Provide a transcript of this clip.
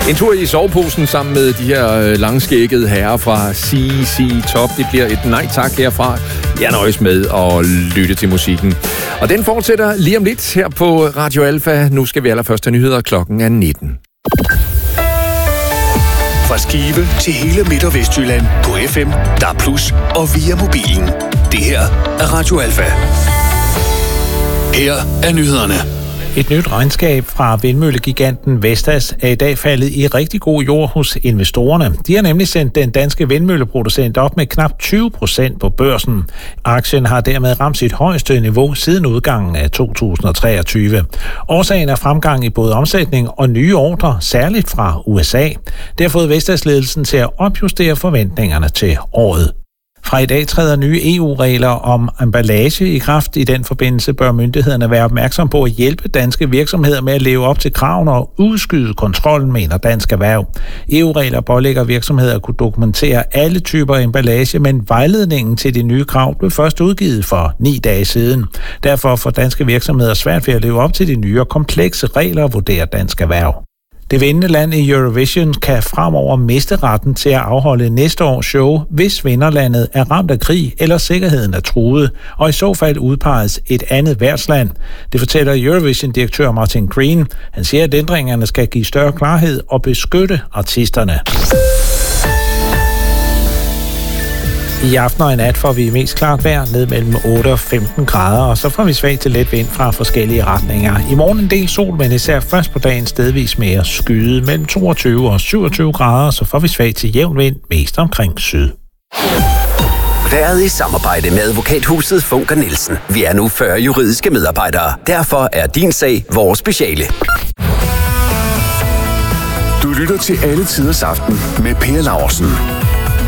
En tur i soveposen sammen med de her langskækkede herrer fra CC Top. Det bliver et nej tak herfra. Jeg nøjes med at lytte til musikken. Og den fortsætter lige om lidt her på Radio Alfa. Nu skal vi allerførst have nyheder. Klokken er 19. Fra Skive til hele Midt- og Vestjylland på FM, DAB+ og via mobilen. Det her er Radio Alfa. Her er nyhederne. Et nyt regnskab fra vindmøllegiganten Vestas er i dag faldet i rigtig god jord hos investorerne. De har nemlig sendt den danske vindmølleproducent op med knap 20% på børsen. Aktien har dermed ramt sit højeste niveau siden udgangen af 2023. Årsagen er fremgang i både omsætning og nye ordrer, særligt fra USA. Det har fået Vestas-ledelsen til at opjustere forventningerne til året. Fra i dag træder nye EU-regler om emballage i kraft. I den forbindelse bør myndighederne være opmærksom på at hjælpe danske virksomheder med at leve op til kravene og udskyde kontrollen, mener Dansk Erhverv. EU-regler pålægger virksomheder at kunne dokumentere alle typer emballage, men vejledningen til de nye krav blev først udgivet for 9 dage siden. Derfor får danske virksomheder svært ved at leve op til de nye og komplekse regler, vurderer Dansk Erhverv. Det vindende land i Eurovision kan fremover miste retten til at afholde næste års show, hvis vinderlandet er ramt af krig eller sikkerheden er truet, og i så fald udpeges et andet værtsland. Det fortæller Eurovision-direktør Martin Green. Han siger, at ændringerne skal give større klarhed og beskytte artisterne. I aften og i nat får vi mest klart vejr ned mellem 8 og 15 grader, og så får vi svag til let vind fra forskellige retninger. I morgen en del sol, men især først på dagen stedvis mere skyde mellem 22 og 27 grader, så får vi svag til jævn vind mest omkring syd. Været i samarbejde med advokathuset Funker Nielsen. Vi er nu 40 juridiske medarbejdere. Derfor er din sag vores speciale. Du lytter til Alle Tiders Aften med Per Laursen.